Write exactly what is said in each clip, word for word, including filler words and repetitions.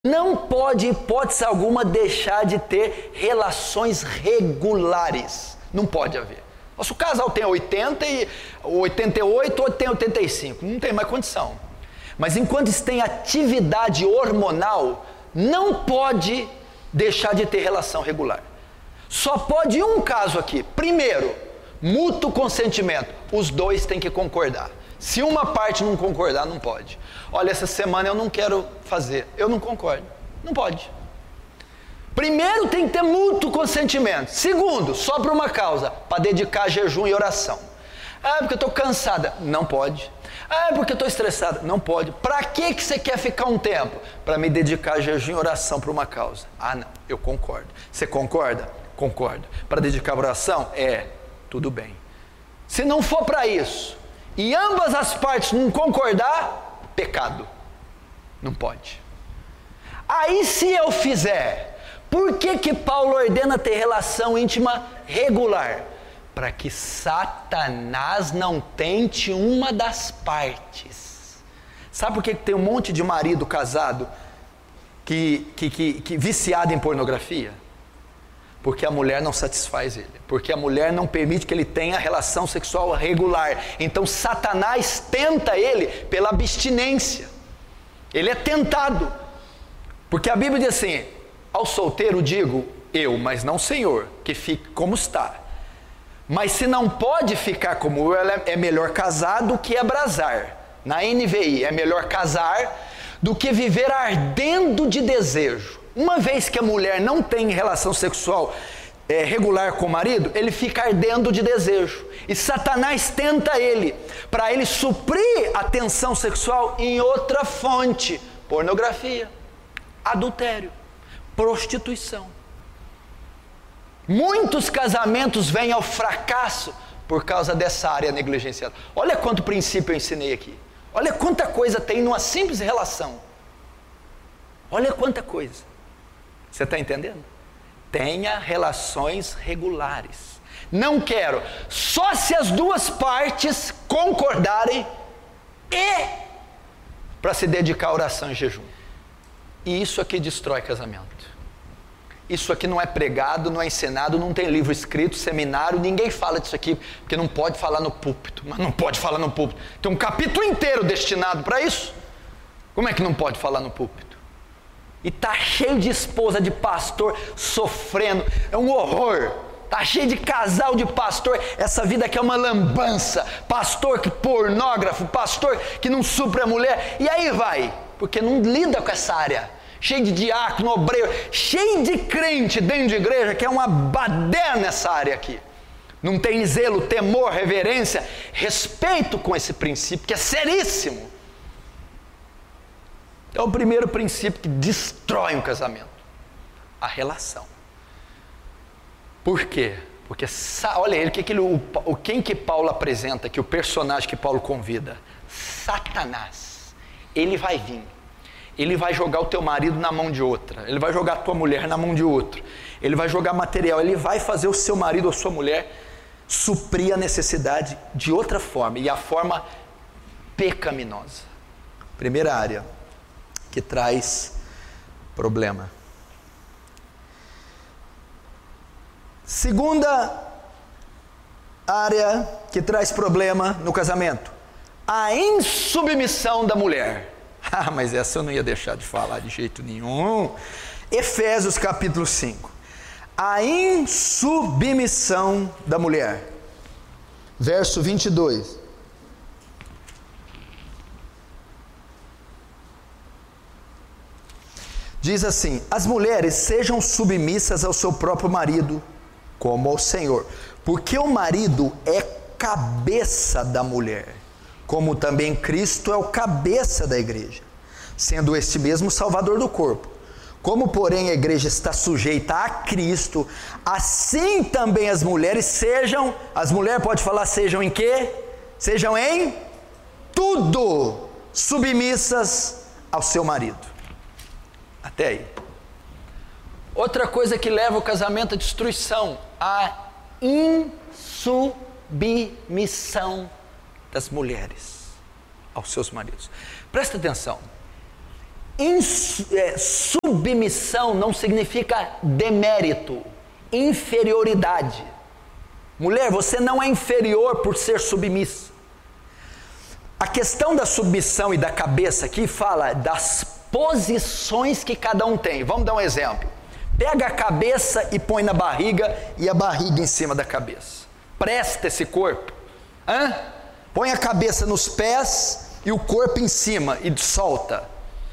não pode, hipótese alguma, deixar de ter relações regulares. Não pode haver. Se o casal tem oitenta, e, oitenta e oito ou tem oitenta e cinco, não tem mais condição. Mas enquanto isso tem atividade hormonal, não pode deixar de ter relação regular. Só pode um caso aqui. Primeiro, mútuo consentimento. Os dois têm que concordar. Se uma parte não concordar, não pode. Olha, essa semana eu não quero fazer. Eu não concordo. Não pode. Primeiro, tem que ter mútuo consentimento. Segundo, só por uma causa, para dedicar jejum e oração. Ah, porque eu estou cansada. Não pode. Ah, porque eu estou estressada. Não pode. Para que que você quer ficar um tempo? Para me dedicar jejum e oração para uma causa. Ah, não. Eu concordo. Você concorda? Concordo. Para dedicar oração? É. Tudo bem. Se não for para isso, e ambas as partes não concordar, pecado. Não pode. Aí se eu fizer, por que que Paulo ordena ter relação íntima regular? Para que Satanás não tente uma das partes. Sabe por que que tem um monte de marido casado que, que, que, que viciado em pornografia? Porque a mulher não satisfaz ele. Porque a mulher não permite que ele tenha relação sexual regular. Então Satanás tenta ele pela abstinência. Ele é tentado. Porque a Bíblia diz assim: ao solteiro digo eu, mas não Senhor, que fique como está. Mas se não pode ficar como eu, é melhor casar do que abrasar. Na N V I, é melhor casar do que viver ardendo de desejo. Uma vez que a mulher não tem relação sexual é, regular com o marido, ele fica ardendo de desejo. E Satanás tenta ele, para ele suprir a tensão sexual em outra fonte: pornografia, adultério, prostituição. Muitos casamentos vêm ao fracasso por causa dessa área negligenciada. Olha quanto princípio eu ensinei aqui. Olha quanta coisa tem numa simples relação. Olha quanta coisa. Você está entendendo? Tenha relações regulares. Não quero. Só se as duas partes concordarem e para se dedicar à oração e jejum. E isso aqui destrói casamento. Isso aqui não é pregado, não é ensinado, não tem livro escrito, seminário, ninguém fala disso aqui, porque não pode falar no púlpito. Mas não pode falar no púlpito. Tem um capítulo inteiro destinado para isso. Como é que não pode falar no púlpito? E está cheio de esposa de pastor sofrendo, é um horror. Está cheio de casal de pastor, essa vida aqui é uma lambança. Pastor que pornógrafo, pastor que não supre a mulher, e aí vai, porque não lida com essa área. Cheio de diácono, obreiro, cheio de crente dentro de igreja, que é uma baderna nessa área aqui. Não tem zelo, temor, reverência, respeito com esse princípio, que é seríssimo. É o primeiro princípio que destrói um casamento: a relação. Por quê? Porque, olha ele, que que ele, o, o, quem que Paulo apresenta aqui, o personagem que Paulo convida? Satanás. Ele vai vir. Ele vai jogar o teu marido na mão de outra. Ele vai jogar a tua mulher na mão de outro. Ele vai jogar material. Ele vai fazer o seu marido ou sua mulher suprir a necessidade de outra forma. E a forma pecaminosa. Primeira área que traz problema. Segunda área que traz problema no casamento: a insubmissão da mulher. Ah, mas essa eu não ia deixar de falar de jeito nenhum. Efésios capítulo cinco. A insubmissão da mulher. Verso vinte e dois. Diz assim: as mulheres sejam submissas ao seu próprio marido, como ao Senhor, porque o marido é cabeça da mulher, como também Cristo é o cabeça da igreja, sendo este mesmo Salvador do corpo. Como, porém, a igreja está sujeita a Cristo, assim também as mulheres sejam, as mulheres pode falar sejam em quê? Sejam em tudo submissas ao seu marido. Até aí. Outra coisa que leva o casamento à destruição: a insubmissão das mulheres aos seus maridos. Presta atenção. ins, é, submissão não significa demérito, inferioridade. Mulher, você não é inferior por ser submissa. A questão da submissão e da cabeça aqui fala das posições que cada um tem. Vamos dar um exemplo. Pega a cabeça e põe na barriga e a barriga em cima da cabeça. Presta esse corpo. Hã? Põe a cabeça nos pés e o corpo em cima e solta.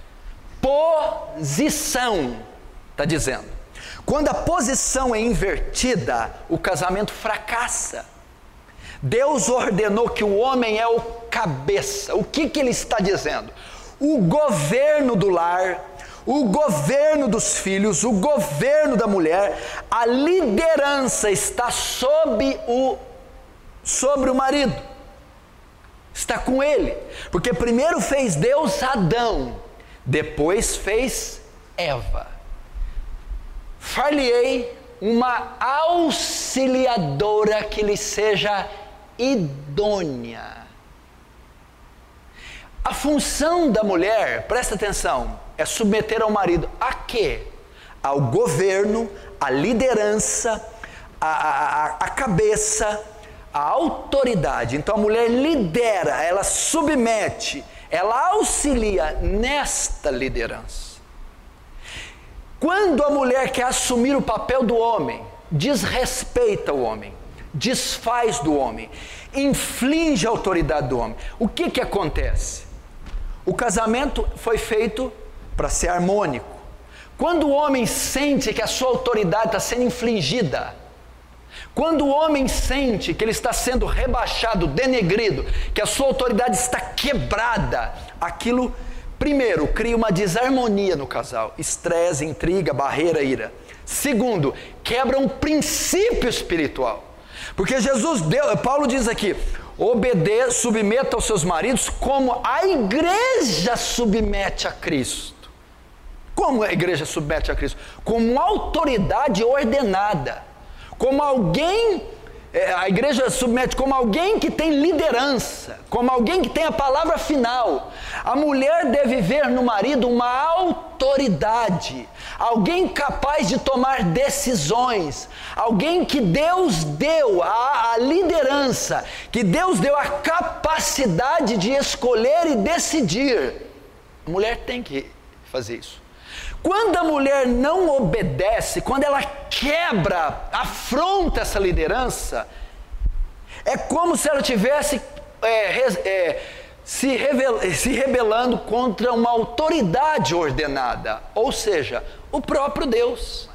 Posição, está dizendo. Quando a posição é invertida, o casamento fracassa. Deus ordenou que o homem é o cabeça. O que, que ele está dizendo? O governo do lar, o governo dos filhos, o governo da mulher, a liderança está sob o, sobre o marido. Está com ele. Porque primeiro fez Deus Adão, depois fez Eva. Far-lhe-ei uma auxiliadora que lhe seja idônea. A função da mulher, presta atenção, é submeter ao marido a quê? Ao governo, à liderança, à, à, à cabeça, à autoridade. Então a mulher lidera, ela submete, ela auxilia nesta liderança. Quando a mulher quer assumir o papel do homem, desrespeita o homem, desfaz do homem, inflige a autoridade do homem, o que que acontece? O casamento foi feito para ser harmônico. Quando o homem sente que a sua autoridade está sendo infligida, quando o homem sente que ele está sendo rebaixado, denegrido, que a sua autoridade está quebrada, aquilo, primeiro, cria uma desarmonia no casal, estresse, intriga, barreira, ira. Segundo, quebra um princípio espiritual. Porque Jesus deu, Paulo diz aqui, obedeça, submeta aos seus maridos como a igreja submete a Cristo. Como a igreja submete a Cristo? Como autoridade ordenada. Como alguém, a igreja submete como alguém que tem liderança, como alguém que tem a palavra final. A mulher deve ver no marido uma autoridade, alguém capaz de tomar decisões, alguém que Deus deu a, a liderança, que Deus deu a capacidade de escolher e decidir. A mulher tem que fazer isso. Quando a mulher não obedece, quando ela quebra, afronta essa liderança, é como se ela tivesse é, é, se, revel, se rebelando contra uma autoridade ordenada, ou seja, o próprio Deus.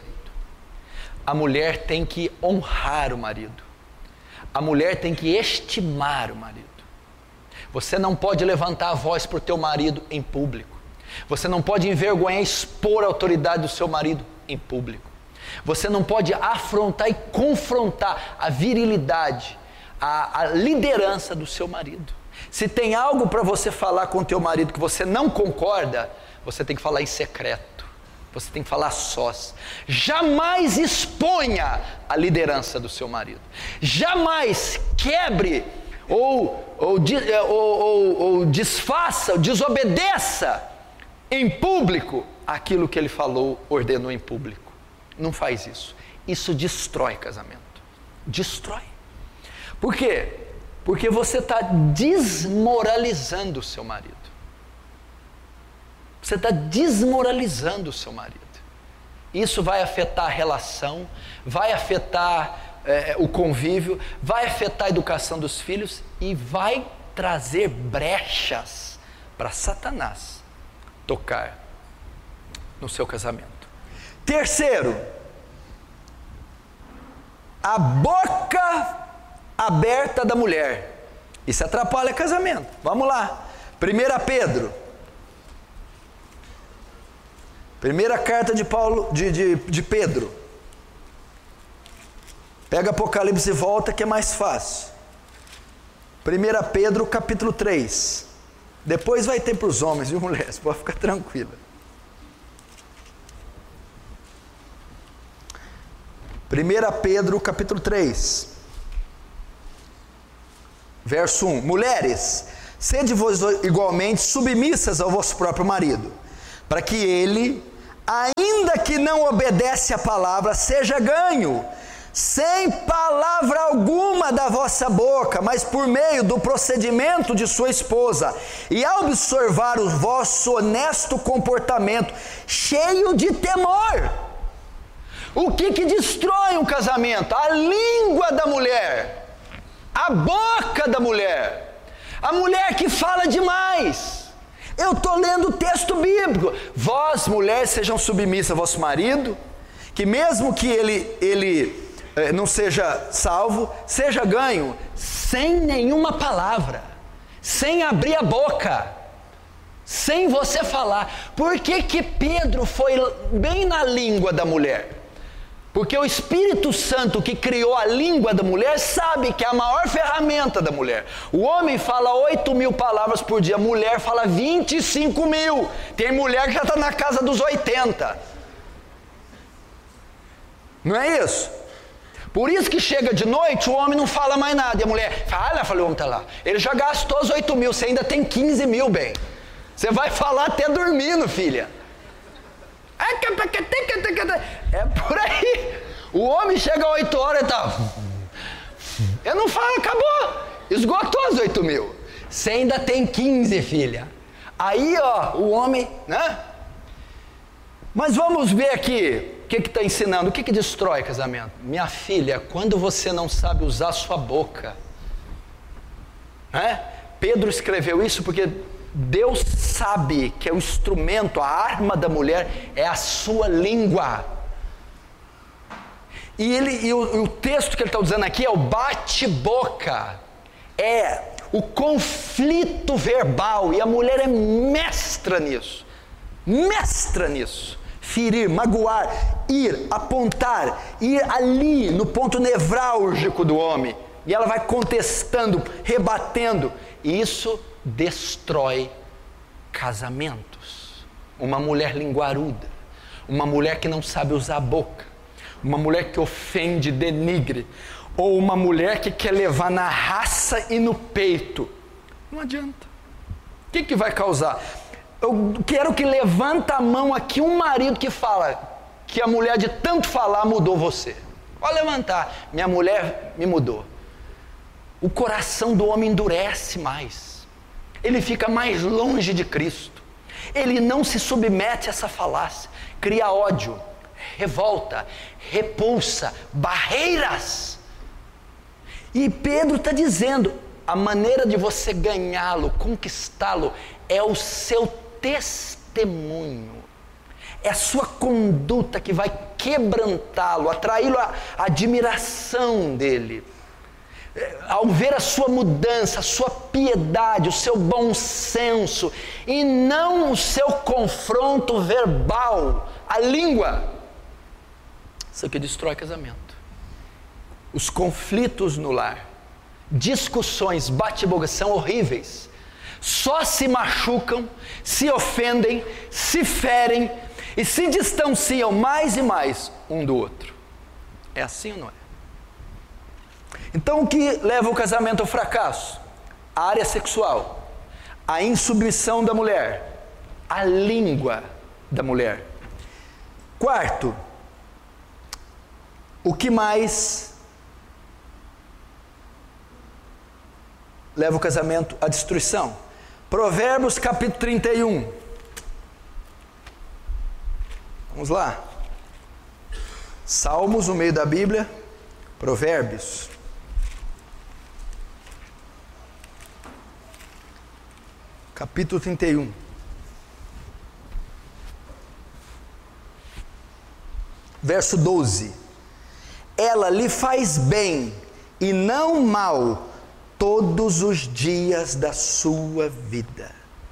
A mulher tem que honrar o marido, a mulher tem que estimar o marido. Você não pode levantar a voz para o teu marido em público. Você não pode envergonhar e expor a autoridade do seu marido em público. Você não pode afrontar e confrontar a virilidade, a, a liderança do seu marido. Se tem algo para você falar com o teu marido que você não concorda, você tem que falar em secreto. Você tem que falar sós. Jamais exponha a liderança do seu marido. Jamais quebre ou, ou, ou, ou, ou desfaça, ou desobedeça em público aquilo que ele falou, ordenou em público. Não faz isso. Isso destrói casamento. Destrói. Por quê? Porque você está desmoralizando o seu marido. Você está desmoralizando o seu marido. Isso vai afetar a relação, vai afetar é, o convívio, vai afetar a educação dos filhos e vai trazer brechas para Satanás tocar no seu casamento. Terceiro, a boca aberta da mulher. Isso atrapalha casamento. Vamos lá. Primeira Pedro. Primeira carta de Paulo, de, de, de Pedro. Pega Apocalipse e volta que é mais fácil. Primeira Pedro capítulo três. Depois vai ter para os homens e mulheres, pode ficar tranquila. Primeira Pedro capítulo três. Verso um. Mulheres, sede vos igualmente submissas ao vosso próprio marido, para que ele, ainda que não obedece à palavra, seja ganho, sem palavra alguma da vossa boca, mas por meio do procedimento de sua esposa, e ao observar o vosso honesto comportamento, cheio de temor. O que que destrói um casamento? A língua da mulher, a boca da mulher, a mulher que fala demais. Eu estou lendo o texto bíblico. Vós, mulheres, sejam submissas ao vosso marido, que mesmo que ele, ele eh, não seja salvo, seja ganho, sem nenhuma palavra, sem abrir a boca, sem você falar. Por que que Pedro foi bem na língua da mulher? Porque o Espírito Santo que criou a língua da mulher sabe que é a maior ferramenta da mulher. O homem fala oito mil palavras por dia, a mulher fala vinte e cinco mil. Tem mulher que já está na casa dos oitenta. Não é isso? Por isso que chega de noite, o homem não fala mais nada. E a mulher fala, ah, falei, o homem está lá. Ele já gastou os oito mil, você ainda tem quinze mil, bem. Você vai falar até dormindo, filha. É por aí. O homem chega às oito horas e tá. Eu não falo, acabou. Esgotou as oito mil. Você ainda tem quinze, filha. Aí, ó, o homem, né? Mas vamos ver aqui o que que está ensinando. O que que destrói casamento? Minha filha, quando você não sabe usar sua boca, né? Pedro escreveu isso porque Deus sabe que é o instrumento, a arma da mulher é a sua língua. E, ele, e o, o texto que ele está usando aqui é o bate-boca, é o conflito verbal, e a mulher é mestra nisso, mestra nisso. Ferir, magoar, ir, apontar, ir ali no ponto nevrálgico do homem, e ela vai contestando, rebatendo, e isso destrói casamentos. Uma mulher linguaruda, uma mulher que não sabe usar a boca, uma mulher que ofende, denigre, ou uma mulher que quer levar na raça e no peito, não adianta. O que que vai causar? Eu quero que levanta a mão aqui um marido que fala que a mulher de tanto falar mudou você. Pode levantar, minha mulher me mudou. O coração do homem endurece mais. Ele fica mais longe de Cristo. Ele não se submete a essa falácia. Cria ódio, revolta, repulsa, barreiras. E Pedro está dizendo, a maneira de você ganhá-lo, conquistá-lo, é o seu testemunho. É a sua conduta que vai quebrantá-lo, atraí-lo à admiração dele. Ao ver a sua mudança, a sua piedade, o seu bom senso, e não o seu confronto verbal, a língua. Isso aqui destrói casamento. Os conflitos no lar, discussões, bate-boca são horríveis. Só se machucam, se ofendem, se ferem e se distanciam mais e mais um do outro. É assim ou não é? Então o que leva o casamento ao fracasso? A área sexual, a insubmissão da mulher, a língua da mulher. Quarto, o que mais leva o casamento à destruição? Provérbios capítulo trinta e um. Vamos lá. Salmos no meio da Bíblia, Provérbios. Capítulo trinta e um. Verso doze. Ela lhe faz bem e não mal todos os dias da sua vida.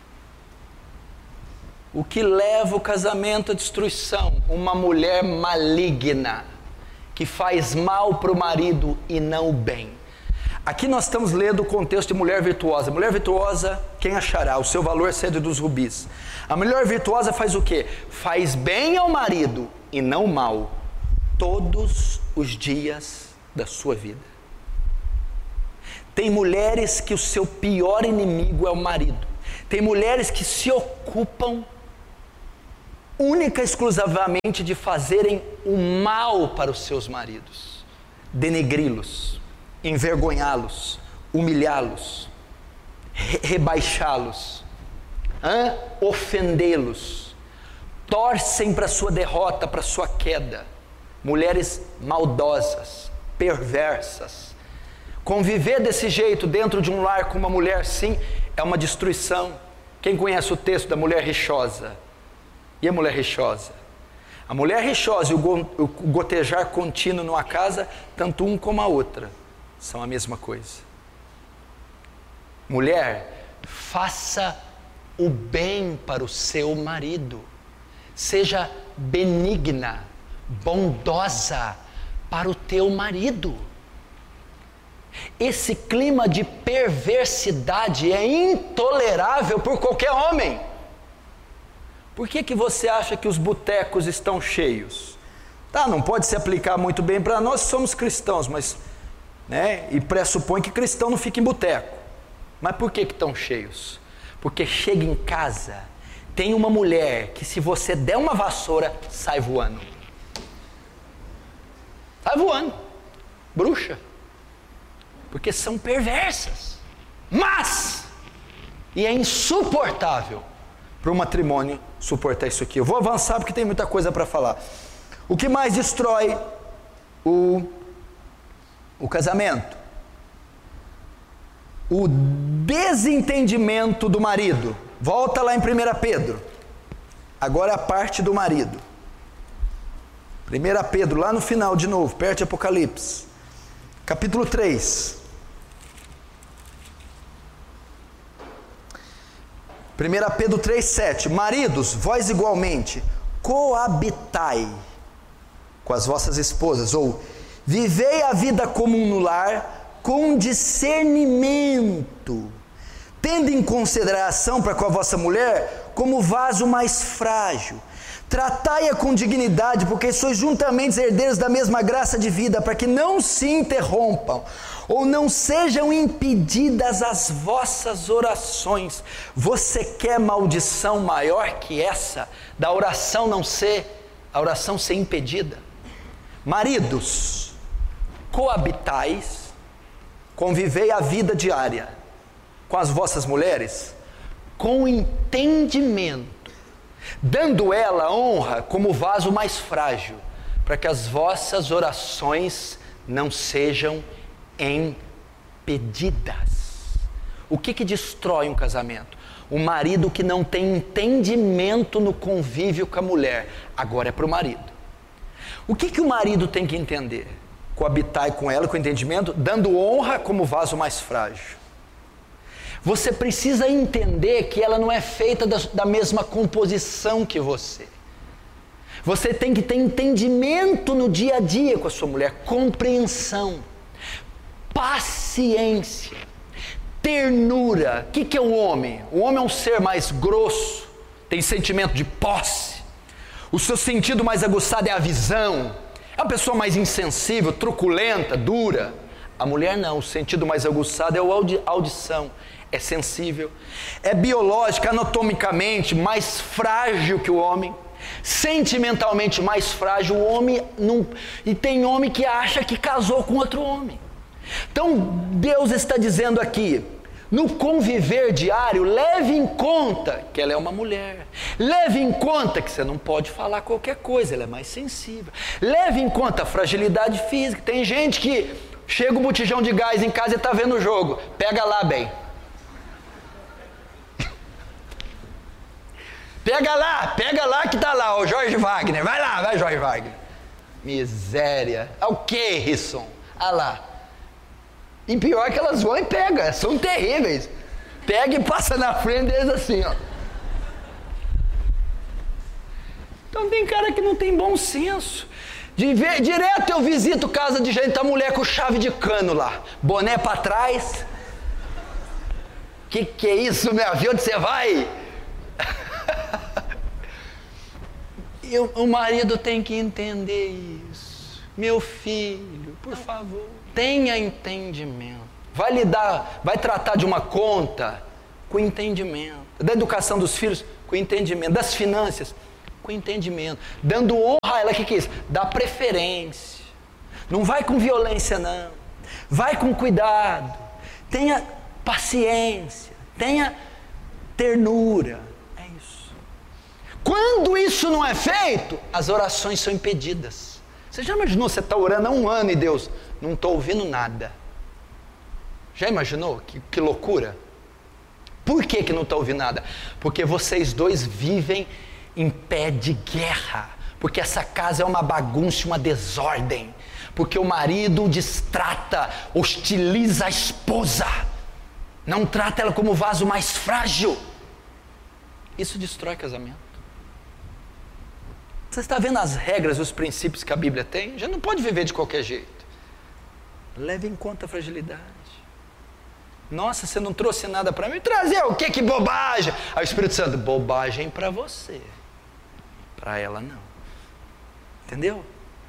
O que leva o casamento à destruição? Uma mulher maligna, que faz mal para o marido e não o bem. Aqui nós estamos lendo o contexto de mulher virtuosa. Mulher virtuosa, quem achará? O seu valor excede dos rubis. A mulher virtuosa faz o quê? Faz bem ao marido e não mal, todos os dias da sua vida. Tem mulheres que o seu pior inimigo é o marido. Tem mulheres que se ocupam única e exclusivamente de fazerem o mal para os seus maridos, denegri-los, envergonhá-los, humilhá-los, re- rebaixá-los, hã? ofendê-los, torcem para a sua derrota, para a sua queda. Mulheres maldosas, perversas. Conviver desse jeito dentro de um lar com uma mulher assim é uma destruição. Quem conhece o texto da mulher rixosa? E a mulher rixosa? A mulher rixosa e o, go, o gotejar contínuo numa casa, tanto um como a outra, são a mesma coisa. Mulher, faça o bem para o seu marido. Seja benigna, bondosa para o teu marido. Esse clima de perversidade é intolerável por qualquer homem. Por que que você acha que os botecos estão cheios? Tá, não pode se aplicar muito bem para nós, somos cristãos, mas, né, e pressupõe que cristão não fica em boteco. Mas por que que estão cheios? Porque chega em casa, tem uma mulher que se você der uma vassoura, sai voando. Sai voando. Bruxa. Porque são perversas. Mas, e é insuportável para o matrimônio suportar isso aqui. Eu vou avançar porque tem muita coisa para falar. O que mais destrói o, o casamento? O desentendimento do marido. Volta lá em primeira Pedro. Agora a parte do marido. primeira Pedro, lá no final de novo, perto de Apocalipse. Capítulo três. primeira Pedro três, sete. Maridos, vós igualmente coabitai com as vossas esposas, ou vivei a vida comum no lar com discernimento, tendo em consideração para com a vossa mulher como vaso mais frágil. Tratai-a com dignidade, porque sois juntamente herdeiros da mesma graça de vida, para que não se interrompam, ou não sejam impedidas as vossas orações. Você quer maldição maior que essa, da oração não ser, a oração ser impedida? Maridos, coabitais, convivei a vida diária com as vossas mulheres, com entendimento, dando ela honra como vaso mais frágil, para que as vossas orações não sejam impedidas. O que que destrói um casamento? O marido que não tem entendimento no convívio com a mulher. Agora é para o marido. O que que o marido tem que entender? Coabitai com ela com entendimento, dando honra como vaso mais frágil. Você precisa entender que ela não é feita da, da mesma composição que você. Você tem que ter entendimento no dia a dia com a sua mulher, compreensão, paciência, ternura. O que que é o homem? O homem é um ser mais grosso, tem sentimento de posse. O seu sentido mais aguçado é a visão. É uma pessoa mais insensível, truculenta, dura. A mulher não, o sentido mais aguçado é a audi- audição. É sensível, é biológica, anatomicamente mais frágil que o homem, sentimentalmente mais frágil. O homem não, e tem homem que acha que casou com outro homem. Então Deus está dizendo aqui, no conviver diário, leve em conta que ela é uma mulher, leve em conta que você não pode falar qualquer coisa, ela é mais sensível, leve em conta a fragilidade física. Tem gente que chega um botijão de gás em casa e está vendo o jogo, pega lá bem. Pega lá, pega lá que tá lá, o Jorge Wagner, vai lá, vai Jorge Wagner. Miséria, é o que, Risson? Ah lá. E pior que elas vão e pegam, são terríveis. Pega e passa na frente deles assim, ó. Então tem cara que não tem bom senso. De ver, direto eu visito casa de gente, tá mulher com chave de cano lá, boné pra trás. Que que é isso, meu filho? Onde você vai? E o, o marido tem que entender isso. Meu filho, por favor, tenha entendimento. Vai lidar, vai tratar de uma conta com entendimento. Da educação dos filhos com entendimento. Das finanças com entendimento, dando honra a ela. O que, que é isso? Dá preferência. Não vai com violência, não. Vai com cuidado. Tenha paciência. Tenha ternura. É isso. Quando isso não é feito, as orações são impedidas. Você já imaginou, você está orando há um ano e Deus, não estou ouvindo nada. Já imaginou? Que, que loucura. Por que, que não está ouvindo nada? Porque vocês dois vivem em pé de guerra. Porque essa casa é uma bagunça, uma desordem. Porque o marido destrata, hostiliza a esposa. Não trata ela como o vaso mais frágil. Isso destrói casamento. Você está vendo as regras, os princípios que a Bíblia tem? Já não pode viver de qualquer jeito. Leve em conta a fragilidade. Nossa, você não trouxe nada para mim? Trazer o que? Que bobagem! Aí o Espírito Santo, bobagem para você. Para ela não. Entendeu?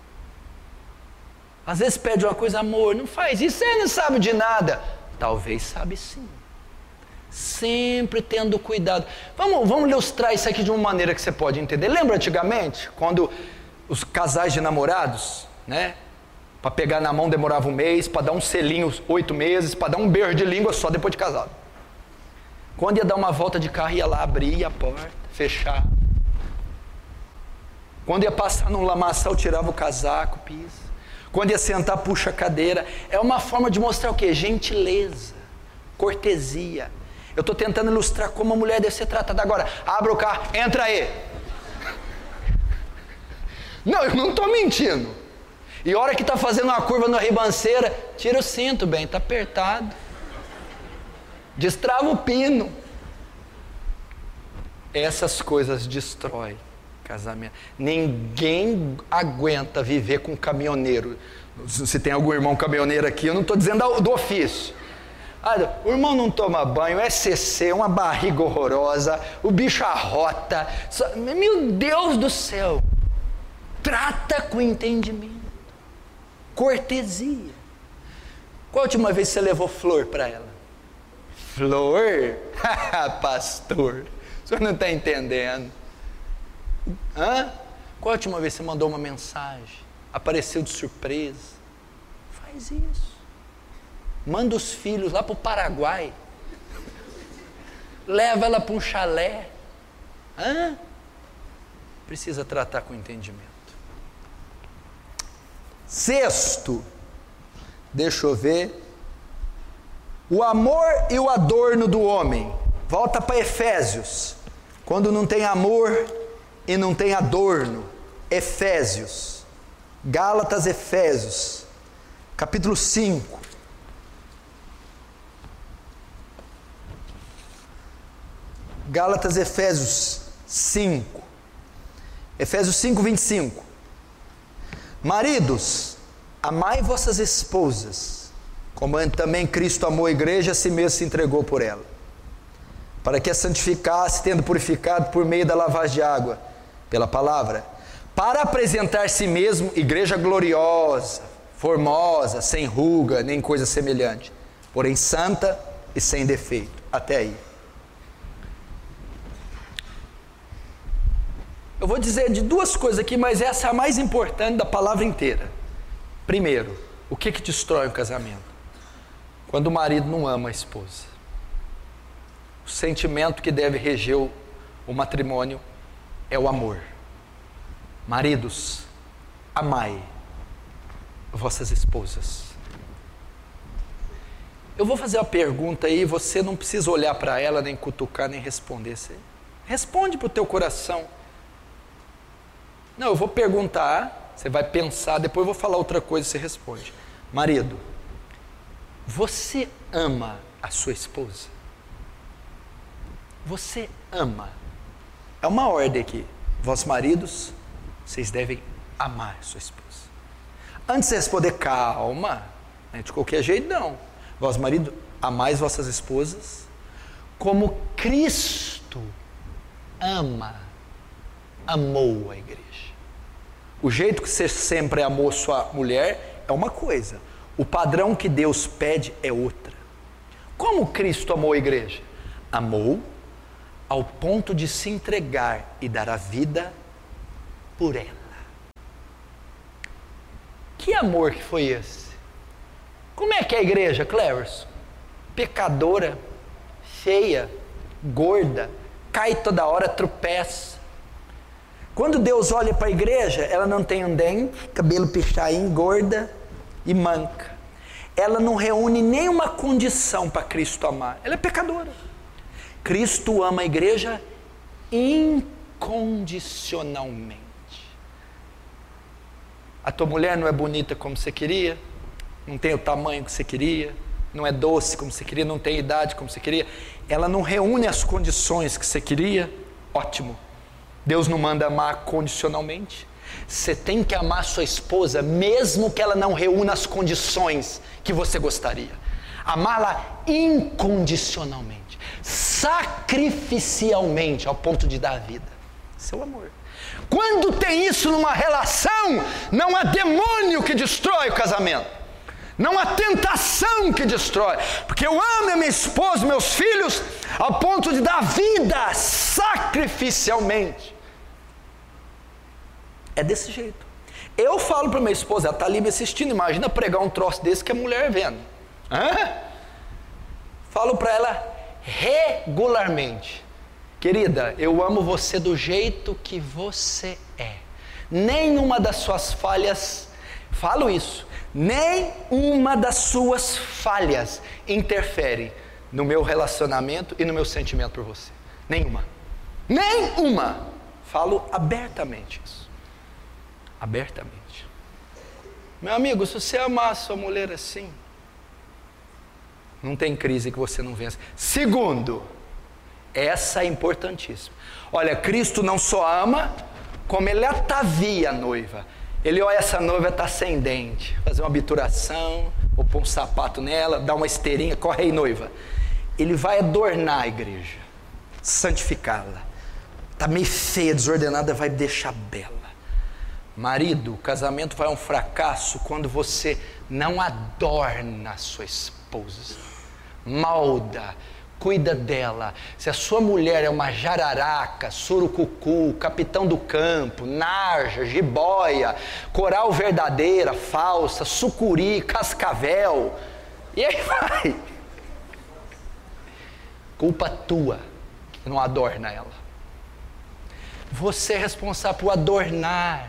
Às vezes pede uma coisa, amor, não faz isso, você não sabe de nada. Talvez sabe sim. Sempre tendo cuidado. Vamos, vamos ilustrar isso aqui de uma maneira que você pode entender. Lembra antigamente, quando os casais de namorados, né? Para pegar na mão demorava um mês, para dar um selinho oito meses, para dar um beijo de língua só depois de casado. Quando ia dar uma volta de carro, ia lá, abria a porta, fechava. Quando ia passar num lamaçal, tirava o casaco, pisa. Quando ia sentar, puxa a cadeira. É uma forma de mostrar o quê? Gentileza, cortesia. Eu estou tentando ilustrar como a mulher deve ser tratada. Agora, abra o carro, entra aí. Não, eu não estou mentindo. E a hora que está fazendo uma curva na ribanceira, tira o cinto, bem, está apertado. Destrava o pino. Essas coisas destroem casamento. Ninguém aguenta viver com caminhoneiro. Se tem algum irmão caminhoneiro aqui, eu não estou dizendo do ofício. Ah, o irmão não toma banho, é C C, uma barriga horrorosa, o bicho arrota. Só, meu Deus do céu! Trata com entendimento, cortesia. Qual a última vez você levou flor para ela? Flor? Pastor, o senhor não está entendendo. Hã? Qual a última vez você mandou uma mensagem? Apareceu de surpresa? Faz isso. Manda os filhos lá para o Paraguai. Leva ela para um chalé. Hã? Precisa tratar com entendimento. Sexto, deixa eu ver. O amor e o adorno do homem. Volta para Efésios. Quando não tem amor e não tem adorno. Efésios. Gálatas, Efésios. Capítulo cinco. Gálatas, Efésios cinco. Efésios cinco, vinte e cinco. Maridos, amai vossas esposas, como também Cristo amou a igreja, a si mesmo se entregou por ela, para que a santificasse, tendo purificado por meio da lavagem de água, pela palavra, para apresentar si mesmo igreja gloriosa, formosa, sem ruga, nem coisa semelhante, porém santa e sem defeito. Até aí. Eu vou dizer de duas coisas aqui, mas essa é a mais importante da palavra inteira. Primeiro, o que que destrói o casamento? Quando o marido não ama a esposa. O sentimento que deve reger o, o matrimônio é o amor. Maridos, amai vossas esposas. Eu vou fazer uma pergunta aí, você não precisa olhar para ela, nem cutucar, nem responder. Você responde para o teu coração. Não, eu vou perguntar, você vai pensar, depois eu vou falar outra coisa e você responde. Marido, você ama a sua esposa? Você ama? É uma ordem aqui. Vós maridos, vocês devem amar a sua esposa. Antes de responder, calma, né, de qualquer jeito não. Vós marido, amais vossas esposas como Cristo ama, amou a igreja. O jeito que você sempre amou sua mulher é uma coisa, o padrão que Deus pede é outra. Como Cristo amou a igreja? Amou ao ponto de se entregar e dar a vida por ela. Que amor que foi esse? Como é que é a igreja, Cleverson? Pecadora, feia, gorda, cai toda hora, tropeça. Quando Deus olha para a igreja, ela não tem um dente, cabelo pichain, gorda e manca. Ela não reúne nenhuma condição para Cristo amar. Ela é pecadora. Cristo ama a igreja incondicionalmente. A tua mulher não é bonita como você queria, não tem o tamanho que você queria, não é doce como você queria, não tem idade como você queria, ela não reúne as condições que você queria, ótimo. Deus não manda amar condicionalmente. Você tem que amar sua esposa, mesmo que ela não reúna as condições que você gostaria. Amá-la incondicionalmente, sacrificialmente, ao ponto de dar a vida. Seu amor. Quando tem isso numa relação, não há demônio que destrói o casamento. Não há tentação que destrói. Porque eu amo a minha esposa, meus filhos, ao ponto de dar vida sacrificialmente. É desse jeito. Eu falo para minha esposa, ela está ali me assistindo, imagina pregar um troço desse que a mulher vendo. Hã? Falo para ela regularmente: querida, eu amo você do jeito que você é. Nenhuma das suas falhas, falo isso, nenhuma das suas falhas interfere no meu relacionamento e no meu sentimento por você. Nenhuma. Nenhuma. Falo abertamente isso. Abertamente. Meu amigo, se você amar a sua mulher assim, não tem crise que você não vença. Segundo, essa é importantíssima. Olha, Cristo não só ama, como Ele atavia a noiva. Ele olha, essa noiva está sem dente, fazer uma obturação, ou pôr um sapato nela, dar uma esteirinha, corre aí, noiva. Ele vai adornar a igreja, santificá-la. Está meio feia, desordenada, vai deixar bela. Marido, o casamento vai a um fracasso quando você não adorna a sua esposa, molda, cuida dela. Se a sua mulher é uma jararaca, surucucu, capitão do campo, narja, jiboia, coral verdadeira, falsa, sucuri, cascavel, e aí vai. Culpa tua que não adorna ela. Você é responsável por adornar,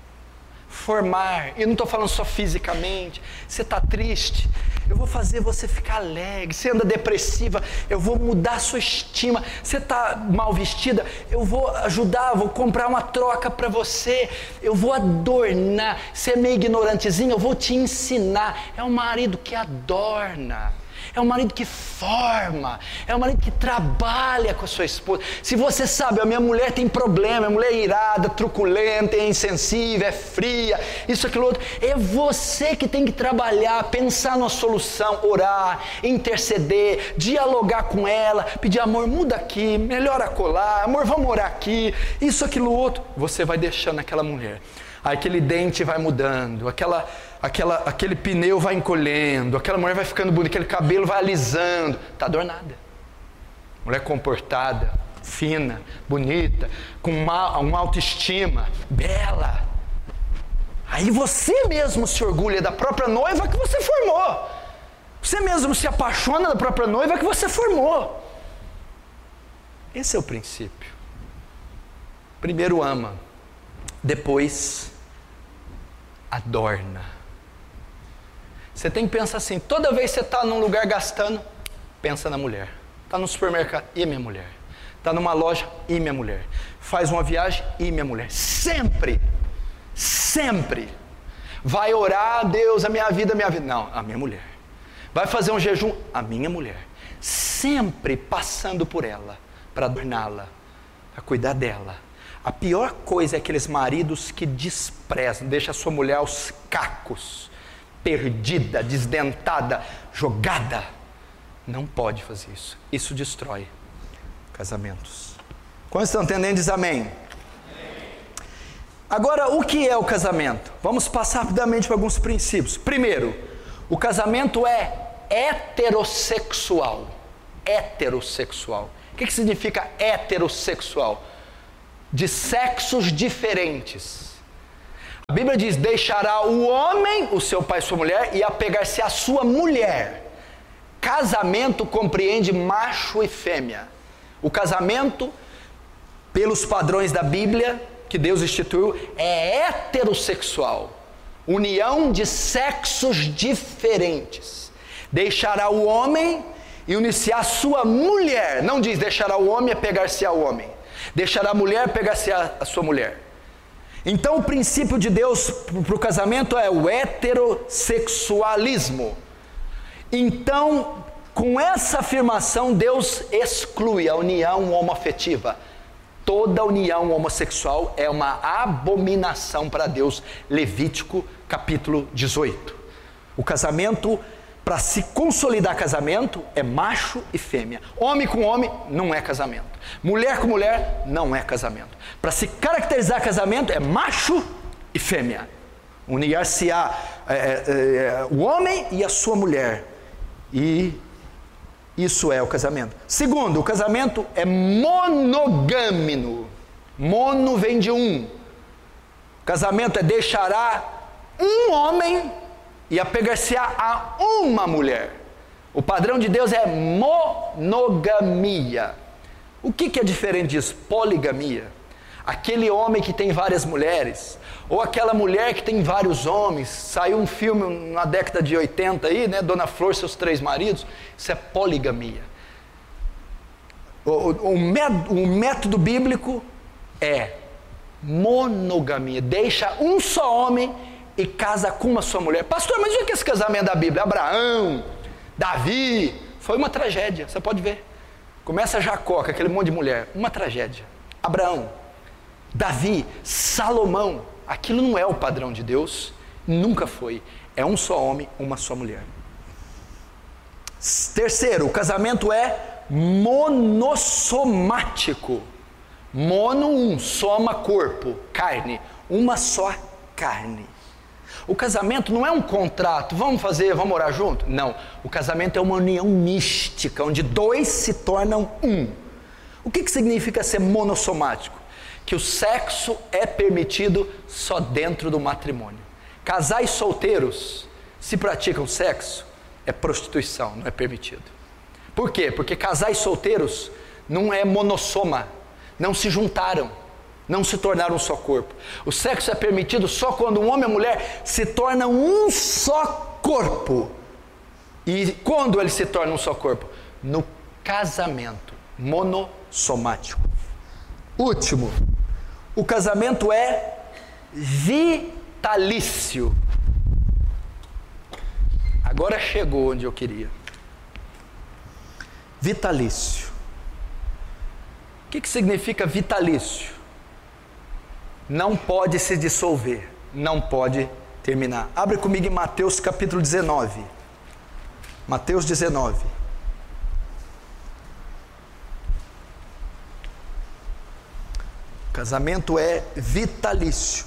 formar. E eu não estou falando só fisicamente. Você está triste, eu vou fazer você ficar alegre. Você anda depressiva, eu vou mudar a sua estima. Você está mal vestida, eu vou ajudar, vou comprar uma troca para você. Eu vou adornar. Você é meio ignorantezinho, eu vou te ensinar. É um marido que adorna. É um marido que forma, é um marido que trabalha com a sua esposa. Se você sabe, a minha mulher tem problema, a mulher é irada, truculenta, é insensível, é fria, isso, aquilo, outro. É você que tem que trabalhar, pensar numa solução, orar, interceder, dialogar com ela, pedir, amor, muda aqui, melhora colar, amor, vamos orar aqui, isso, aquilo, outro. Você vai deixando aquela mulher. Aí aquele dente vai mudando, aquela, aquela, aquele pneu vai encolhendo, aquela mulher vai ficando bonita, aquele cabelo vai alisando. Está adornada. Mulher comportada, fina, bonita, com uma, uma autoestima, bela. Aí você mesmo se orgulha da própria noiva que você formou. Você mesmo se apaixona da própria noiva que você formou. Esse é o princípio. Primeiro ama, depois adorna. Você tem que pensar assim, toda vez que você está num lugar gastando, pensa na mulher. Está no supermercado, e minha mulher. Está numa loja, e minha mulher. Faz uma viagem, e minha mulher. Sempre, sempre. Vai orar, Deus, a minha vida, a minha vida. Não, a minha mulher. Vai fazer um jejum, a minha mulher. Sempre passando por ela, para adorná-la, para cuidar dela. A pior coisa é aqueles maridos que desprezam, deixa a sua mulher aos cacos, perdida, desdentada, jogada. Não pode fazer isso. Isso destrói casamentos. Quantos estão entendendo? Diz amém. Amém. Agora, o que é o casamento? Vamos passar rapidamente para alguns princípios. Primeiro, o casamento é heterossexual. Heterossexual. O que, que significa heterossexual? de sexos diferentes. A Bíblia diz: deixará o homem, o seu pai e sua mulher, e apegar-se à sua mulher. Casamento compreende macho e fêmea. O casamento, pelos padrões da Bíblia, que Deus instituiu, é heterossexual. União de sexos diferentes. Deixará o homem e unir-se à sua mulher. Não diz deixará o homem e apegar-se ao homem. Deixará a mulher e pegar-se à sua mulher. Então o princípio de Deus para o casamento é o heterossexualismo. Então, com essa afirmação, Deus exclui a união homoafetiva. Toda união homossexual é uma abominação para Deus. Levítico capítulo dezoito. O casamento, para se consolidar casamento, é macho e fêmea. Homem com homem não é casamento. Mulher com mulher não é casamento. Para se caracterizar casamento é macho e fêmea. Unir-se-á é, é, o homem e a sua mulher. E isso é o casamento. Segundo, o casamento é monogâmico. Mono vem de um. Casamento é deixará um homem e apegar-se-á a uma mulher. O padrão de Deus é monogamia. O que, que é diferente disso? Poligamia. Aquele homem que tem várias mulheres, ou aquela mulher que tem vários homens. Saiu um filme na década de oitenta aí, né? Dona Flor e seus três maridos. Isso é poligamia. O, o, o, método, o método bíblico é monogamia. Deixa um só homem e casa com uma só mulher. Pastor, mas o que é esse casamento da Bíblia? Abraão, Davi, foi uma tragédia, você pode ver. Começa Jacó, com aquele monte de mulher, uma tragédia. Abraão, Davi, Salomão, aquilo não é o padrão de Deus, nunca foi. É um só homem, uma só mulher. Terceiro, o casamento é monossomático. Mono, um, soma, corpo, carne, uma só carne. O casamento não é um contrato, vamos fazer, vamos morar junto? Não, o casamento é uma união mística, onde dois se tornam um. O que, que significa ser monossomático? Que o sexo é permitido só dentro do matrimônio. Casais solteiros, se praticam sexo, é prostituição, não é permitido. Por quê? Porque casais solteiros não é monossoma, não se juntaram, não se tornaram um só corpo. O sexo é permitido só quando um homem e a mulher se tornam um só corpo. E quando eles se tornam um só corpo? No casamento monossomático. Último, o casamento é vitalício. Agora chegou onde eu queria. Vitalício. O que, que significa vitalício? Não pode se dissolver, não pode terminar. Abre comigo em Mateus capítulo dezenove. Mateus dezenove. Casamento é vitalício.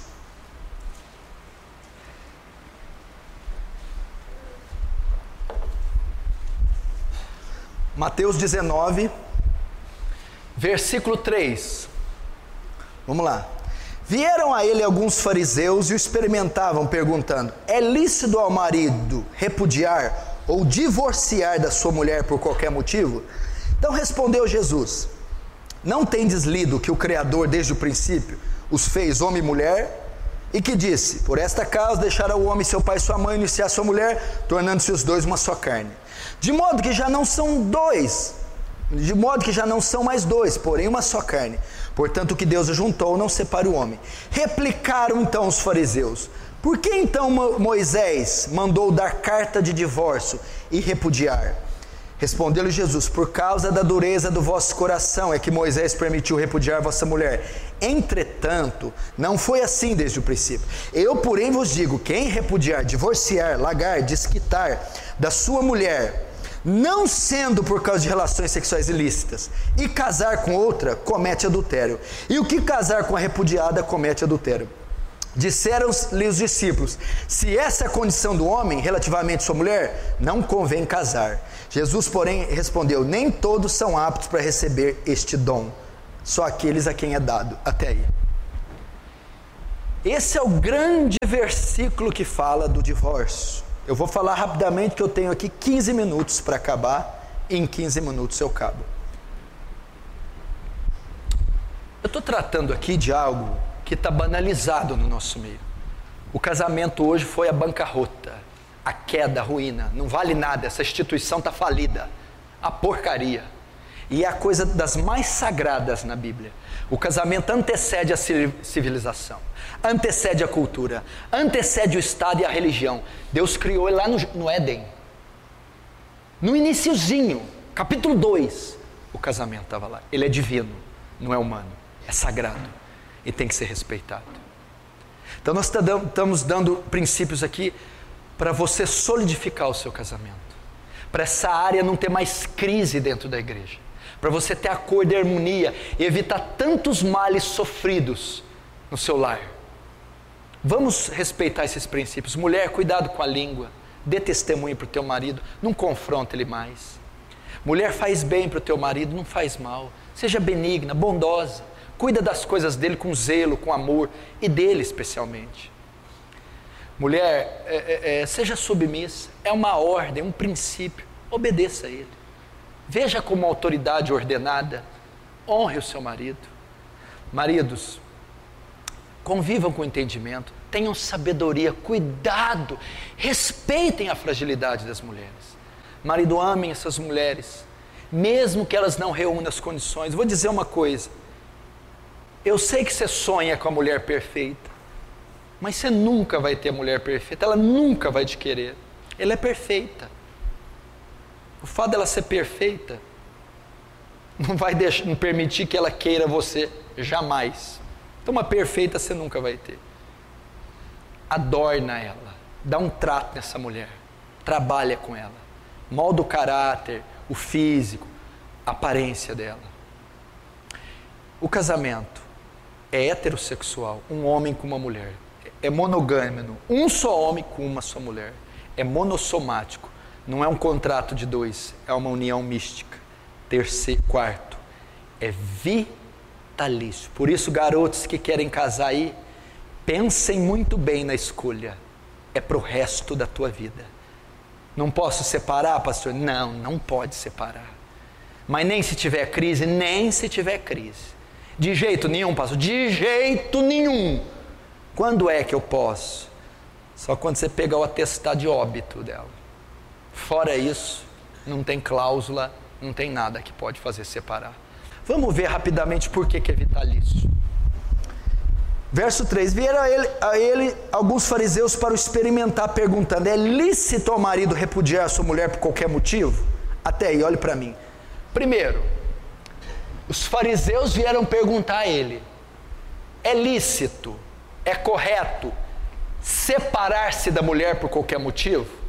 Mateus dezenove, versículo três. Vamos lá. Vieram a ele alguns fariseus e o experimentavam, perguntando: é lícito ao marido repudiar ou divorciar da sua mulher por qualquer motivo? Então respondeu Jesus: não tendes lido que o Criador desde o princípio os fez homem e mulher? E que disse: por esta causa deixará o homem seu pai e sua mãe, iniciar sua mulher, tornando-se os dois uma só carne. De modo que já não são dois, de modo que já não são mais dois, porém uma só carne. Portanto, o que Deus juntou, não separe o homem. Replicaram então os fariseus: por que então Moisés mandou dar carta de divórcio e repudiar? Respondeu-lhe Jesus: por causa da dureza do vosso coração é que Moisés permitiu repudiar vossa mulher. Entretanto, não foi assim desde o princípio. Eu, porém, vos digo: quem repudiar, divorciar, largar, desquitar da sua mulher, não sendo por causa de relações sexuais ilícitas, e casar com outra, comete adultério. E o que casar com a repudiada, comete adultério. Disseram-lhe os discípulos: se essa é a condição do homem relativamente à sua mulher, não convém casar. Jesus, porém, respondeu: nem todos são aptos para receber este dom, só aqueles a quem é dado. Até aí. Esse é o grande versículo que fala do divórcio. Eu vou falar rapidamente que eu tenho aqui quinze minutos para acabar, e em quinze minutos eu acabo. Eu estou tratando aqui de algo que está banalizado no nosso meio. O casamento hoje foi a bancarrota, a queda, a ruína. Não vale nada, essa instituição está falida. A porcaria. E é a coisa das mais sagradas na Bíblia. O casamento antecede a civilização, antecede a cultura, antecede o Estado e a religião. Deus criou ele lá no, no Éden. No iniciozinho, capítulo dois, o casamento estava lá. Ele é divino, não é humano, é sagrado e tem que ser respeitado. Então nós estamos dando princípios aqui para você solidificar o seu casamento, para essa área não ter mais crise dentro da igreja, para você ter acordo e harmonia e evitar tantos males sofridos no seu lar. Vamos respeitar esses princípios. Mulher, cuidado com a língua, dê testemunho para o teu marido, não confronta ele mais. Mulher, faz bem para o teu marido, não faz mal, seja benigna, bondosa, cuida das coisas dele com zelo, com amor, e dele especialmente. Mulher, é, é, é, seja submissa, é uma ordem, um princípio, obedeça a ele. Veja como autoridade ordenada, honre o seu marido. Maridos, convivam com entendimento, tenham sabedoria, cuidado, respeitem a fragilidade das mulheres. Marido, amem essas mulheres, mesmo que elas não reúnam as condições. Vou dizer uma coisa, eu sei que você sonha com a mulher perfeita, mas você nunca vai ter a mulher perfeita, ela nunca vai te querer, ela é perfeita. O fato dela ser perfeita não vai deixar, não permitir que ela queira você, jamais. Então uma perfeita você nunca vai ter. Adorna ela, dá um trato nessa mulher, trabalha com ela, molda o caráter, o físico, a aparência dela. O casamento é heterossexual, um homem com uma mulher. É monogâmico, um só homem com uma só mulher. É monossomático. Não é um contrato de dois, é uma união mística. Terceiro, quarto, é vitalício. Por isso, garotos que querem casar aí, pensem muito bem na escolha. É para o resto da tua vida. Não posso separar, pastor? Não, não pode separar. Mas nem se tiver crise, nem se tiver crise. De jeito nenhum, pastor? De jeito nenhum. Quando é que eu posso? Só quando você pegar o atestado de óbito dela. Fora isso, não tem cláusula, não tem nada que pode fazer separar. Vamos ver rapidamente por que que é vitalício. Verso três, vieram a ele, a ele alguns fariseus para o experimentar, perguntando, é lícito ao marido repudiar a sua mulher por qualquer motivo? Até aí, olhe para mim. Primeiro, os fariseus vieram perguntar a ele, é lícito, é correto separar-se da mulher por qualquer motivo?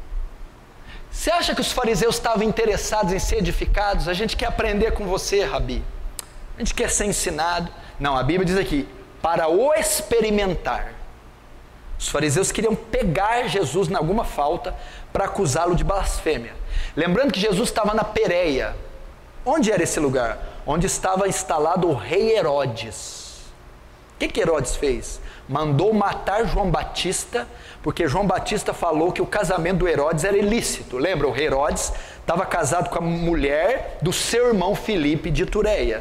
Você acha que os fariseus estavam interessados em ser edificados? A gente quer aprender com você, Rabi. A gente quer ser ensinado. Não, a Bíblia diz aqui, para o experimentar. Os fariseus queriam pegar Jesus em alguma falta para acusá-lo de blasfêmia. Lembrando que Jesus estava na Pérea. Onde era esse lugar? Onde estava instalado o rei Herodes. O que que Herodes fez? Mandou matar João Batista, porque João Batista falou que o casamento do Herodes era ilícito. Lembra? O Herodes estava casado com a mulher do seu irmão Filipe de Itureia.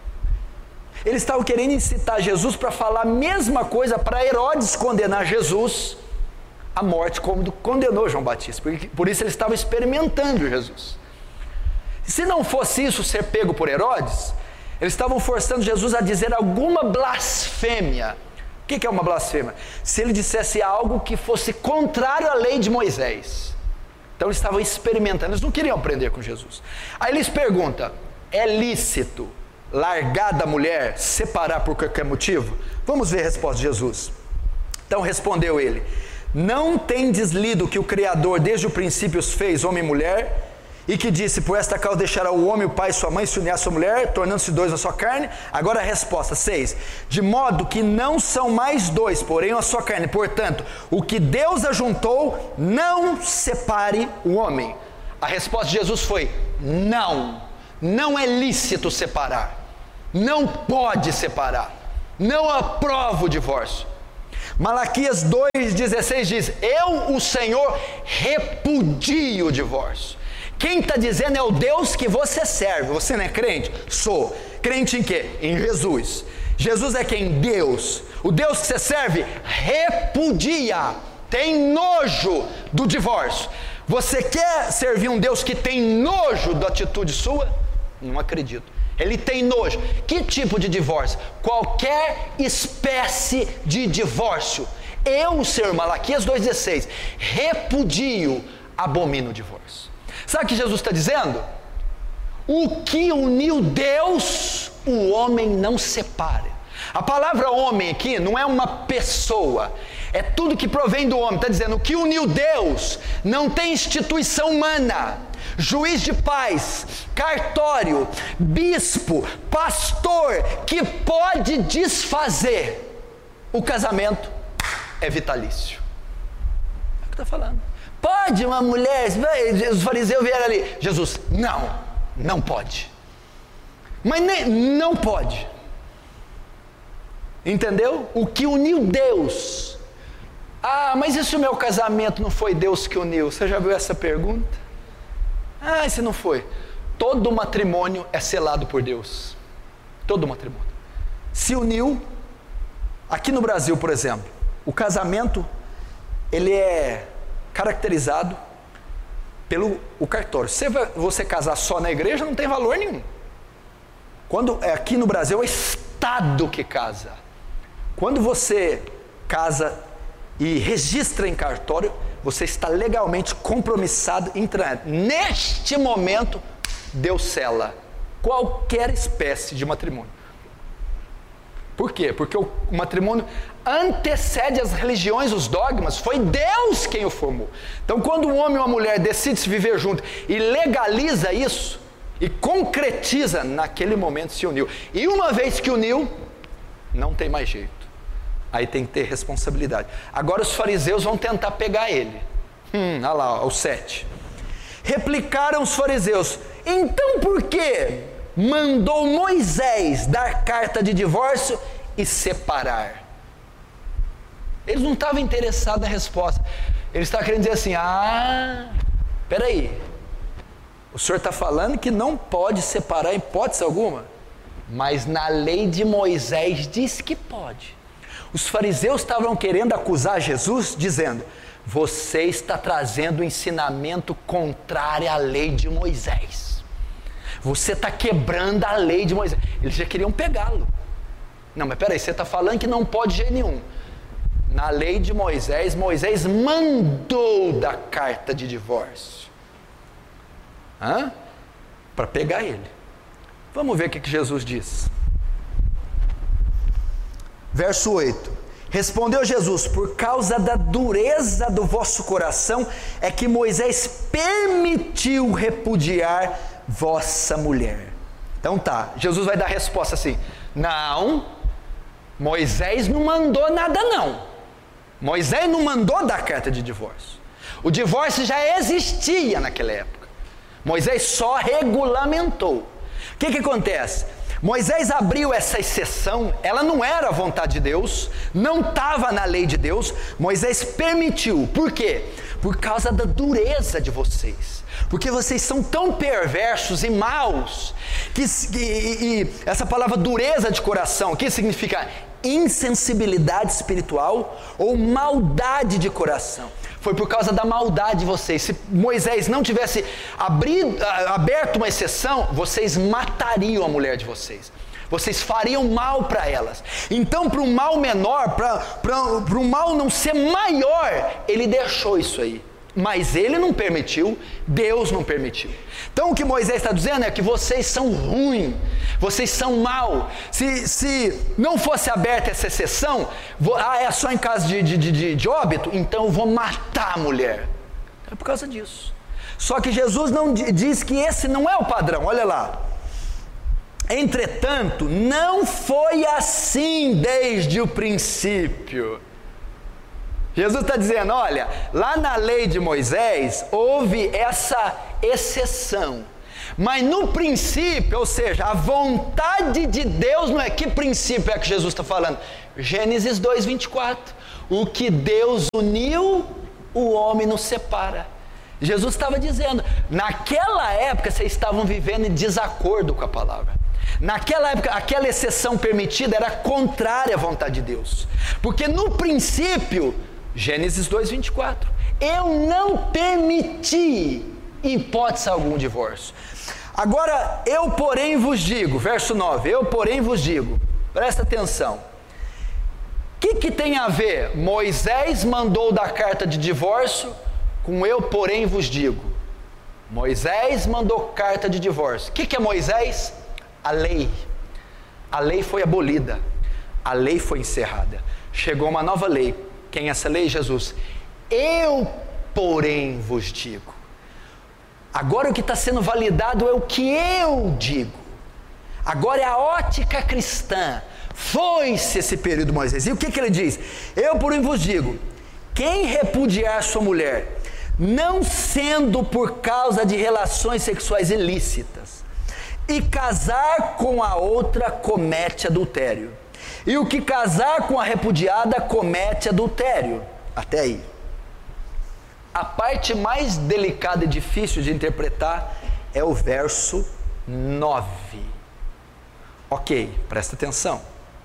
Eles estavam querendo incitar Jesus para falar a mesma coisa para Herodes condenar Jesus à morte, como condenou João Batista. Por, por isso eles estavam experimentando Jesus. Se não fosse isso ser pego por Herodes, eles estavam forçando Jesus a dizer alguma blasfêmia. O que é uma blasfêmia? Se ele dissesse algo que fosse contrário à lei de Moisés. Então eles estavam experimentando, eles não queriam aprender com Jesus. Aí eles perguntam, é lícito largar da mulher, separar por qualquer motivo? Vamos ver a resposta de Jesus. Então respondeu ele, não tendes lido que o Criador desde o princípio os fez homem e mulher, e que disse, por esta causa deixará o homem, o pai e sua mãe, se unir à sua mulher, tornando-se dois na sua carne. Agora a resposta, seis, de modo que não são mais dois, porém a sua carne. Portanto, o que Deus ajuntou, não separe o homem. A resposta de Jesus foi, não, não é lícito separar. Não pode separar. Não aprova o divórcio. Malaquias dois, dezesseis diz: eu, o Senhor, repudio o divórcio. Quem está dizendo é o Deus que você serve. Você não é crente? Sou. Crente em quê? Em Jesus. Jesus é quem? Deus. O Deus que você serve repudia, tem nojo do divórcio. Você quer servir um Deus que tem nojo da atitude sua? Não acredito. Ele tem nojo. Que tipo de divórcio? Qualquer espécie de divórcio. Eu, Senhor, Malaquias dois, dezesseis, repudio, abomino o divórcio. Sabe o que Jesus está dizendo? O que uniu Deus, o homem não separa. A palavra homem aqui não é uma pessoa, é tudo que provém do homem. Está dizendo, o que uniu Deus não tem instituição humana, juiz de paz, cartório, bispo, pastor, que pode desfazer. O casamento é vitalício. É o que está falando. Pode uma mulher, os fariseus vieram ali, Jesus, não, não pode. Mas nem, não pode. Entendeu? O que uniu Deus. Ah, mas e se o meu casamento não foi Deus que uniu? Você já viu essa pergunta? Ah, e se não foi? Todo matrimônio é selado por Deus. Todo matrimônio. Se uniu, aqui no Brasil, por exemplo, o casamento, ele é caracterizado pelo o cartório. Se você casar só na igreja, não tem valor nenhum. Quando é aqui no Brasil, é o Estado que casa. Quando você casa e registra em cartório, você está legalmente compromissado em entrar. Neste momento, Deus sela qualquer espécie de matrimônio. Por quê? Porque o matrimônio antecede as religiões, os dogmas, foi Deus quem o formou. Então, quando um homem e uma mulher decidem se viver juntos e legaliza isso, e concretiza, naquele momento se uniu. E uma vez que uniu, não tem mais jeito. Aí tem que ter responsabilidade. Agora os fariseus vão tentar pegar ele. Hum, olha lá, o sete. Replicaram os fariseus: então por que mandou Moisés dar carta de divórcio e separar? Eles não estavam interessados na resposta. Eles estavam querendo dizer assim: ah, peraí, o senhor está falando que não pode separar em hipótese alguma, mas na lei de Moisés diz que pode. Os fariseus estavam querendo acusar Jesus, dizendo: você está trazendo um ensinamento contrário à lei de Moisés. Você está quebrando a lei de Moisés. Eles já queriam pegá-lo. Não, mas peraí, você está falando que não pode de jeito nenhum. Na lei de Moisés, Moisés mandou da carta de divórcio. Hã? Para pegar ele. Vamos ver o que, que Jesus diz. Verso oito. Respondeu Jesus: por causa da dureza do vosso coração é que Moisés permitiu repudiar vossa mulher. Então tá, Jesus vai dar a resposta assim: não, Moisés não mandou nada não. Moisés não mandou dar carta de divórcio. O divórcio já existia naquela época. Moisés só regulamentou. O que que acontece? Moisés abriu essa exceção, ela não era a vontade de Deus, não estava na lei de Deus, Moisés permitiu. Por quê? Por causa da dureza de vocês, porque vocês são tão perversos e maus, que, e, e essa palavra dureza de coração, que significa insensibilidade espiritual ou maldade de coração. Foi por causa da maldade de vocês. Se Moisés não tivesse abrido, aberto uma exceção, vocês matariam a mulher de vocês. Vocês fariam mal para elas. Então, para um mal menor, para um mal não ser maior, ele deixou isso aí. Mas ele não permitiu, Deus não permitiu. Então o que Moisés está dizendo é que vocês são ruins, vocês são mal. Se, se não fosse aberta essa exceção, vou, ah, é só em caso de, de, de, de óbito, então eu vou matar a mulher. É por causa disso. Só que Jesus não diz que esse não é o padrão, olha lá. Entretanto, não foi assim desde o princípio. Jesus está dizendo, olha, lá na lei de Moisés houve essa exceção, Mas no princípio, ou seja, a vontade de Deus não é, que princípio é que Jesus está falando? Gênesis dois, vinte e quatro, o que Deus uniu, o homem não separa. Jesus estava dizendo, naquela época vocês estavam vivendo em desacordo com a palavra. Naquela época, aquela exceção permitida era contrária à vontade de Deus. Porque no princípio, Gênesis dois, vinte e quatro, eu não permiti, em hipótese algum, divórcio. Agora, eu porém vos digo, verso nove, eu porém vos digo, presta atenção. O que, que tem a ver Moisés mandou dar carta de divórcio com eu porém vos digo? Moisés mandou carta de divórcio. O que, que é Moisés? A lei. A lei foi abolida. A lei foi encerrada. Chegou uma nova lei. Quem é essa lei? Jesus. Eu porém vos digo. Agora o que está sendo validado é o que eu digo. Agora é a ótica cristã. Foi-se esse período, Moisés. E o que, que ele diz? Eu porém vos digo, quem repudiar sua mulher, não sendo por causa de relações sexuais ilícitas, e casar com a outra, comete adultério. E o que casar com a repudiada, comete adultério. Até aí. A parte mais delicada e difícil de interpretar é o verso nove. Ok, presta atenção.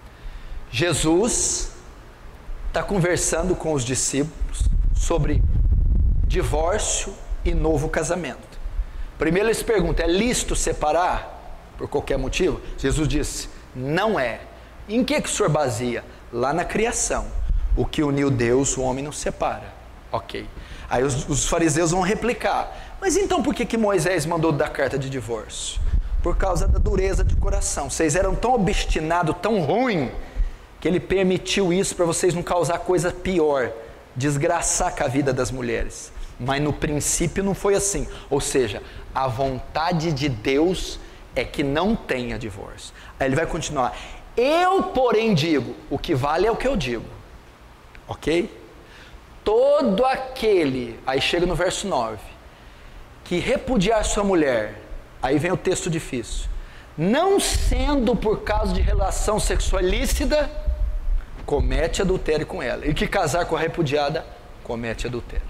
Jesus está conversando com os discípulos sobre divórcio e novo casamento. Primeiro eles perguntam, é lícito separar por qualquer motivo? Jesus disse, não é. Em que, que o senhor baseia? Lá na criação. O que uniu Deus, o homem não separa. Ok. Aí os, os fariseus vão replicar, mas então por que, que Moisés mandou dar carta de divórcio? Por causa da dureza de coração. Vocês eram tão obstinados, tão ruim, que ele permitiu isso para vocês não causar coisa pior, desgraçar com a vida das mulheres. Mas no princípio não foi assim. Ou seja, a vontade de Deus é que não tenha divórcio. Aí ele vai continuar. Eu, porém, digo, o que vale é o que eu digo. Ok? Todo aquele, aí chega no verso nove, que repudiar sua mulher, aí vem o texto difícil, não sendo por causa de relação sexual ilícita, comete adultério com ela. E que casar com a repudiada, comete adultério.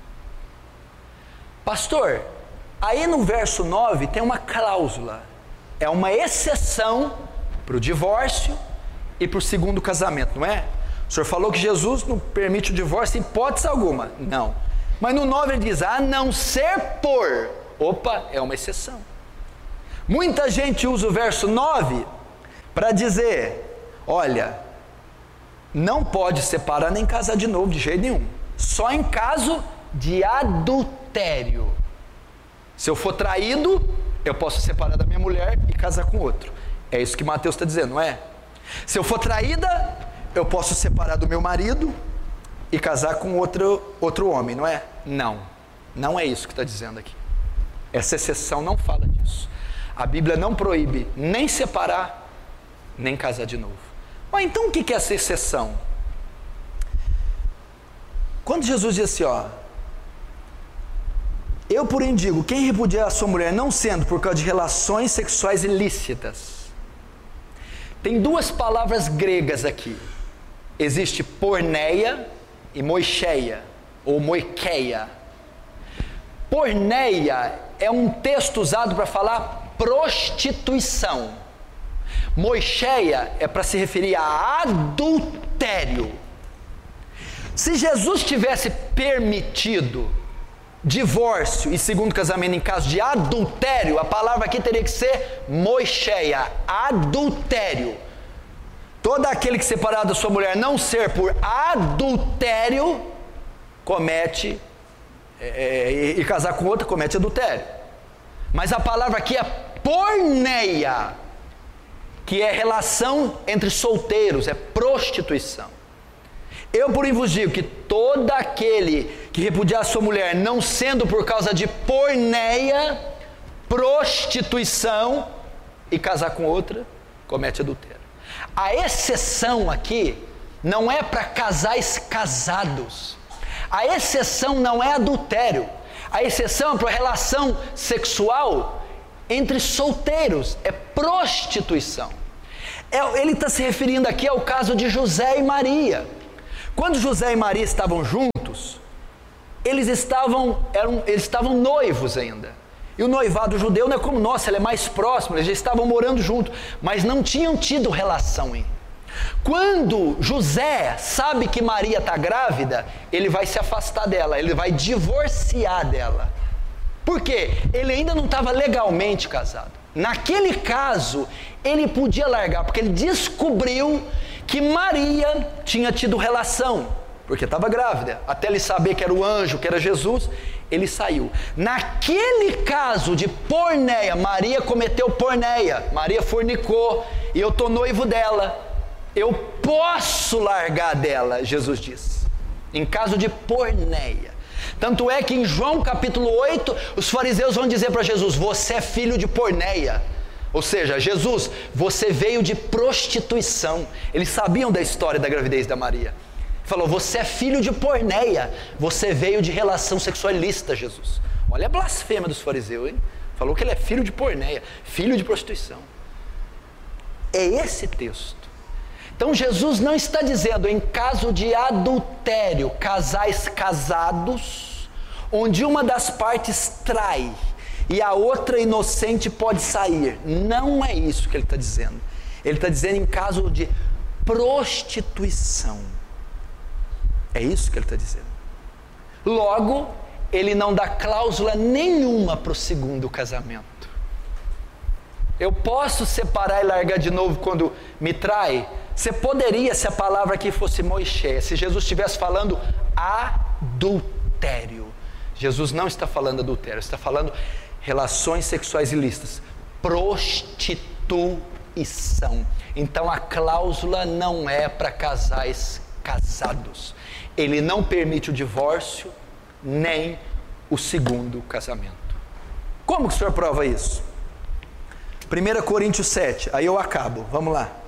Pastor, aí no verso nove tem uma cláusula, é uma exceção para o divórcio e para o segundo casamento, não é? O senhor falou que Jesus não permite o divórcio em hipótese alguma. Não. Mas no nove ele diz, a não ser por. Opa, é uma exceção. Muita gente usa o verso nove para dizer, olha, não pode separar nem casar de novo de jeito nenhum. Só em caso de adultério. Se eu for traído, eu posso separar da minha mulher e casar com outro. É isso que Mateus está dizendo, não é? Se eu for traída, eu posso separar do meu marido e casar com outro, outro homem, não é? Não, não é isso que está dizendo aqui. Essa exceção não fala disso. A Bíblia não proíbe nem separar, nem casar de novo. Mas então o que é essa exceção? Quando Jesus diz assim, ó, eu porém digo, quem repudiar a sua mulher não sendo por causa de relações sexuais ilícitas. Tem duas palavras gregas aqui. Existe porneia e moicheia, ou moikeia. Porneia é um texto usado para falar prostituição. Moicheia é para se referir a adultério. Se Jesus tivesse permitido divórcio e segundo casamento em caso de adultério, a palavra aqui teria que ser moicheia, adultério. Todo aquele que separar da sua mulher não ser por adultério, comete, é, e, e casar com outra, comete adultério. Mas a palavra aqui é porneia, que é relação entre solteiros, é prostituição. Eu, porém, vos digo que todo aquele que repudiar a sua mulher, não sendo por causa de porneia, prostituição, e casar com outra, comete adultério. A exceção aqui não é para casais casados. A exceção não é adultério. A exceção é para relação sexual entre solteiros, é prostituição. É, ele está se referindo aqui ao caso de José e Maria. Quando José e Maria estavam juntos, eles estavam, eram, eles estavam noivos ainda. E o noivado judeu não é como nós, ele é mais próximo, eles já estavam morando juntos, mas não tinham tido relação ainda. Quando José sabe que Maria está grávida, ele vai se afastar dela, ele vai divorciar dela. Por quê? Ele ainda não estava legalmente casado. Naquele caso, ele podia largar, porque ele descobriu que Maria tinha tido relação, porque estava grávida. Até ele saber que era o anjo, que era Jesus, ele saiu. Naquele caso de porneia, Maria cometeu porneia, Maria fornicou, e eu estou noivo dela. Eu posso largar dela, Jesus diz, em caso de porneia. Tanto é que em João capítulo oito, os fariseus vão dizer para Jesus: você é filho de porneia. Ou seja, Jesus, você veio de prostituição. Eles sabiam da história da gravidez da Maria. Falou: você é filho de porneia, você veio de relação sexual ilícita, Jesus. Olha a blasfêmia dos fariseus, hein? Falou que ele é filho de porneia, filho de prostituição. É esse texto. Então Jesus não está dizendo em caso de adultério, casais casados, onde uma das partes trai e a outra inocente pode sair. Não é isso que ele está dizendo. Ele está dizendo em caso de prostituição. É isso que ele está dizendo. Logo, ele não dá cláusula nenhuma para o segundo casamento. Eu posso separar e largar de novo quando me trai? Você poderia, se a palavra aqui fosse Moisés, se Jesus estivesse falando adultério. Jesus não está falando adultério, está falando relações sexuais ilícitas, prostituição. Então a cláusula não é para casais casados. Ele não permite o divórcio, nem o segundo casamento. Como que o senhor prova isso? primeira Coríntios sete, aí eu acabo, vamos lá.